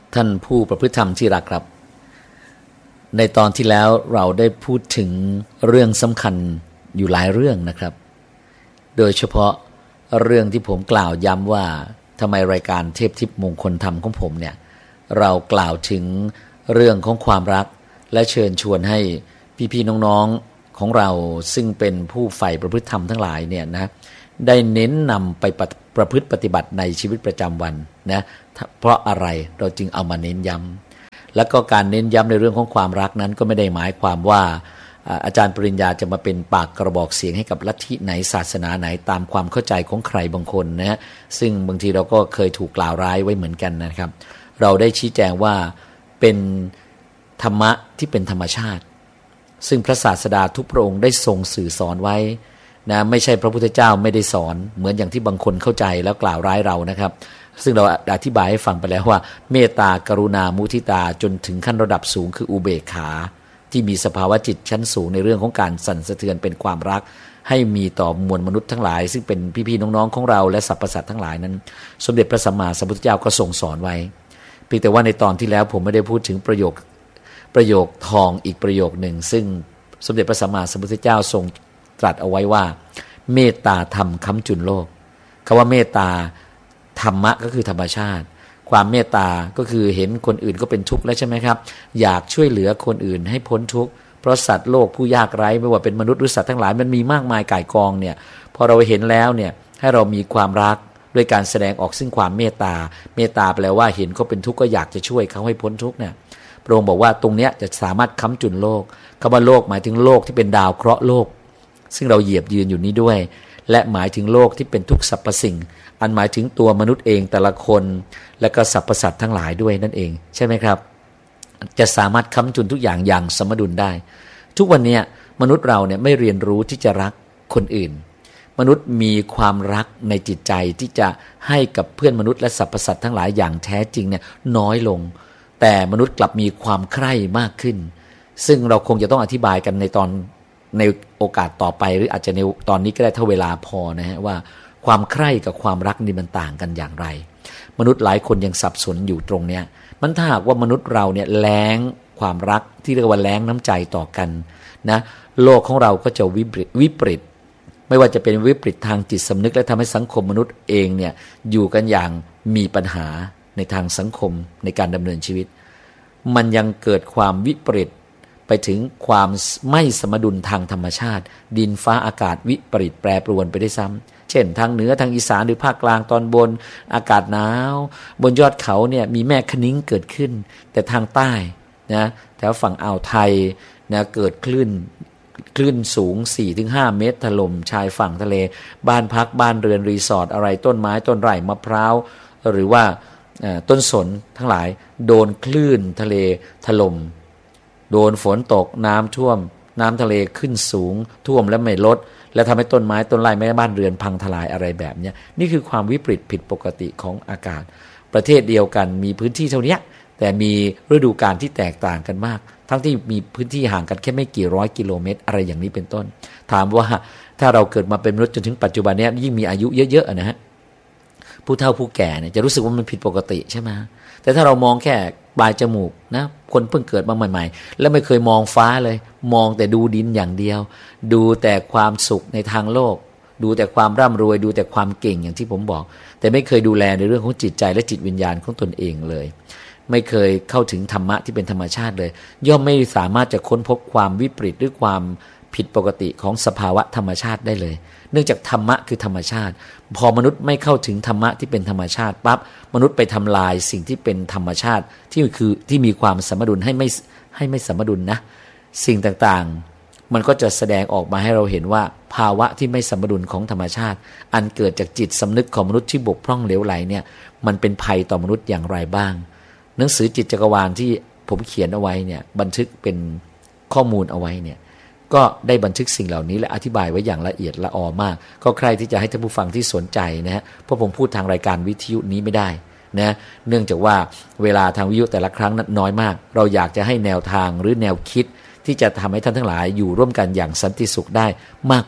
ท่านผู้ประพฤติธรรมที่รักครับในตอนที่แล้วเราได้พูดถึงเรื่องสำคัญอยู่หลายเรื่องนะครับโดยเฉพาะเรื่องที่ผมกล่าวย้ำว่าทำไมรายการเทพทิพย์มงคลธรรมของผมเนี่ยเรากล่าวถึงเรื่องของความรักและเชิญชวนให้พี่ๆน้องๆของเราซึ่งเป็นผู้ใฝ่ประพฤติธรรมทั้งหลายเนี่ยนะได้เน้นนำไปประพฤติปฏิบัติในชีวิตประจำวันนะเพราะอะไรเราจึงเอามาเน้นย้ำแล้วก็การเน้นย้ำในเรื่องของความรักนั้นก็ไม่ได้หมายความว่าอาจารย์ปริญญาจะมาเป็นปากกระบอกเสียงให้กับลัทธิไหนศาสนาไหนตามความเข้าใจของใครบางคนนะฮะซึ่งบางทีเราก็เคยถูกกล่าวร้ายไว้เหมือนกันนะครับเราได้ชี้แจงว่าเป็นธรรมะที่เป็นธรรมชาติซึ่งพระศาสดาทุกพระองค์ได้ทรงสื่อสอนไว้นะไม่ใช่พระพุทธเจ้าไม่ได้สอนเหมือนอย่างที่บางคนเข้าใจแล้วกล่าวร้ายเรานะครับซึ่งเราอธิบายให้ฟังไปแล้วว่าเมตตากรุณามุทิตาจนถึงขั้นระดับสูงคืออุเบกขาที่มีสภาวะจิตชั้นสูงในเรื่องของการสั่นสะเทือนเป็นความรักให้มีต่อมวลมนุษย์ทั้งหลายซึ่งเป็นพี่ๆน้องๆของเราและสรรพสัตว์ทั้งหลายนั้นสมเด็จพระสัมมาสัมพุทธเจ้าก็ทรงสอนไว้เพียงแต่ว่าในตอนที่แล้วผมไม่ได้พูดถึงประโยคทองอีกประโยคหนึ่งซึ่งสมเด็จพระสัมมาสัมพุทธเจ้าทรงตรัสเอาไว้ว่าเมตตาธรรมค้ำจุนโลกคำว่าเมตตาธรรมะก็คือธรรมชาติความเมตตาก็คือเห็นคนอื่นก็เป็นทุกข์แล้วใช่ไหมครับอยากช่วยเหลือคนอื่นให้พ้นทุกข์เพราะสัตว์โลกผู้ยากไร้ไม่ว่าเป็นมนุษย์หรือสัตว์ทั้งหลายมันมีมากมายก่ายกองเนี่ยพอเราเห็นแล้วเนี่ยให้เรามีความรักด้วยการแสดงออกซึ่งความเมตตาแปลว่าเห็นเขาเป็นทุกข์ก็อยากจะช่วยเขาให้พ้นทุกข์เนี่ยพระองค์บอกว่าตรงเนี้ยจะสามารถค้ำจุนโลกคำว่าโลกหมายถึงโลกที่เป็นดาวเคราะห์โลกซึ่งเราเหยียบยืนอยู่นี้ด้วยและหมายถึงโลกที่เป็นทุกสรรพสิ่งอันหมายถึงตัวมนุษย์เองแต่ละคนและก็สรรพสัตว์ทั้งหลายด้วยนั่นเองใช่ไหมครับจะสามารถค้ำจุนทุกอย่างอย่างสมดุลได้ทุกวันนี้มนุษย์เราเนี่ยไม่เรียนรู้ที่จะรักคนอื่นมนุษย์มีความรักในจิตใจที่จะให้กับเพื่อนมนุษย์และสรรพสัตว์ทั้งหลายอย่างแท้จริงเนี่ยน้อยลงแต่มนุษย์กลับมีความใคร่มากขึ้นซึ่งเราคงจะต้องอธิบายกันในโอกาสต่อไปหรืออาจจะในตอนนี้ก็ได้ถ้าเวลาพอนะฮะว่าความใคร่กับความรักนี่มันต่างกันอย่างไรมนุษย์หลายคนยังสับสนอยู่ตรงเนี้ยมันถ้าหากว่ามนุษย์เราเนี่ยแล้งความรักที่เรียกว่าแล้งน้ำใจต่อกันนะโลกของเราก็จะวิปริตไม่ว่าจะเป็นวิปริตทางจิตสำนึกและทำให้สังคมมนุษย์เองเนี่ยอยู่กันอย่างมีปัญหาในทางสังคมในการดำเนินชีวิตมันยังเกิดความวิปริตไปถึงความไม่สมดุลทางธรรมชาติดินฟ้าอากาศวิปริตแปรปรวนไปได้ซ้ำเช่นทางเหนือทางอีสานหรือภาคกลางตอนบนอากาศหนาวบนยอดเขาเนี่ยมีแม่คะนิ้งเกิดขึ้นแต่ทางใต้นะแถวฝั่งอ่าวไทยนะเกิดคลื่นสูง 4-5 เมตรถล่มชายฝั่งทะเลบ้านพักบ้านเรือนรีสอร์ทอะไรต้นไม้ต้นไร่มะพร้าวหรือว่าต้นสนทั้งหลายโดนคลื่นทะเลถล่มโดนฝนตกน้ำท่วมน้ำทะเลขึ้นสูงท่วมและไม่ลดและทำให้ต้นไม้ต้นไร่แม้บ้านเรือนพังทลายอะไรแบบนี้นี่คือความวิปริตผิดปกติของอากาศประเทศเดียวกันมีพื้นที่เท่านี้แต่มีฤดูกาลที่แตกต่างกันมากทั้งที่มีพื้นที่ห่างกันแค่ไม่กี่ร้อยกิโลเมตรอะไรอย่างนี้เป็นต้นถามว่าถ้าเราเกิดมาเป็นมนุษย์จนถึงปัจจุบันนี้ยิ่งมีอายุเยอะๆนะฮะผู้เฒ่าผู้แก่เนี่ยจะรู้สึกว่ามันผิดปกติใช่ไหมแต่ถ้าเรามองแค่ปลายจมูกนะคนเพิ่งเกิดมาใหม่ๆแล้วไม่เคยมองฟ้าเลยมองแต่ดูดินอย่างเดียวดูแต่ความสุขในทางโลกดูแต่ความร่ำรวยดูแต่ความเก่งอย่างที่ผมบอกแต่ไม่เคยดูแลในเรื่องของจิตใจและจิตวิญญาณของตนเองเลยไม่เคยเข้าถึงธรรมะที่เป็นธรรมชาติเลยย่อมไม่สามารถจะค้นพบความวิปริตหรือความผิดปกติของสภาวะธรรมชาติได้เลยเนื่องจากธรรมะคือธรรมชาติพอมนุษย์ไม่เข้าถึงธรรมะที่เป็นธรรมชาติปั๊บมนุษย์ไปทำลายสิ่งที่เป็นธรรมชาติที่มีความสมดุลให้ไม่สมดุลนะสิ่งต่างๆมันก็จะแสดงออกมาให้เราเห็นว่าภาวะที่ไม่สมดุลของธรรมชาติอันเกิดจากจิตสำนึกของมนุษย์ที่บกพร่องเหลวไหลเนี่ยมันเป็นภัยต่อมนุษย์อย่างไรบ้างหนังสือจิตจักรวาลที่ผมเขียนเอาไว้เนี่ยบันทึกเป็นข้อมูลเอาไว้เนี่ยก็ได้บันทึกสิ่งเหล่านี้และอธิบายไว้อย่างละเอียดละออมากก็ใครที่จะให้ท่านผู้ฟังที่สนใจนะฮะเพราะผมพูดทางรายการวิทยุนี้ไม่ได้นะเนื่องจากว่าเวลาทางวิทยุแต่ละครั้งนั้นน้อยมากเราอยากจะให้แนวทางหรือแนวคิดที่จะทำให้ท่านทั้งหลายอยู่ร่วมกันอย่างสันติสุขได้มากกว่า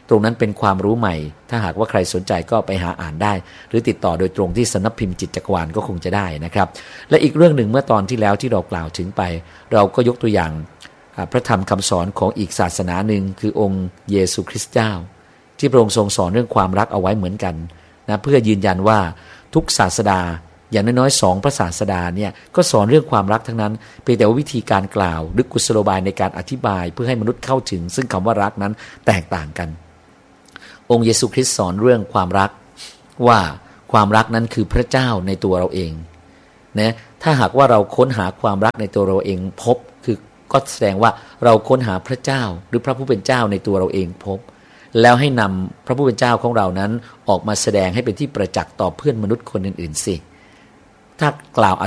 ตรงนั้นเป็นความรู้ใหม่ถ้าหากว่าใครสนใจก็ไปหาอ่านได้หรือติดต่อโดยตรงที่สำนักพิมพ์จิตจักรวาลก็คงจะได้นะครับและอีกเรื่องหนึ่งเมื่อตอนที่แล้วที่เรากล่าวถึงไปเราก็ยกตัวอย่างพระธรรมคำสอนของอีกศาสนาหนึ่งคือองค์เยซูคริสต์เจ้าที่พระองค์ทรงสอนเรื่องความรักเอาไว้เหมือนกันนะเพื่อยืนยันว่าทุกศาสดาอย่างน้อยๆ2พระศาสดาเนี่ยก็สอนเรื่องความรักทั้งนั้นเพียงแต่ว่าวิธีการกล่าวหรือกุศโลบายในการอธิบายเพื่อให้มนุษย์เข้าถึงซึ่งคำว่ารักนั้นแตกต่างกันองค์เยซูคริสต์สอนเรื่องความรักว่าความรักนั้นคือพระเจ้าในตัวเราเองนะถ้าหากว่าเราค้นหาความรักในตัวเราเองพบคือก็แสดงว่าเราค้นหาพระเจ้าหรือพระผู้เป็นเจ้าในตัวเราเองพบแล้วให้นำพระผู้เป็นเจ้าของเรานั้นออกมาแสดงให้เป็นที่ประจักษ์ต่อเพื่อนมนุษย์คนอื่นๆสิถ้ากล่าวอ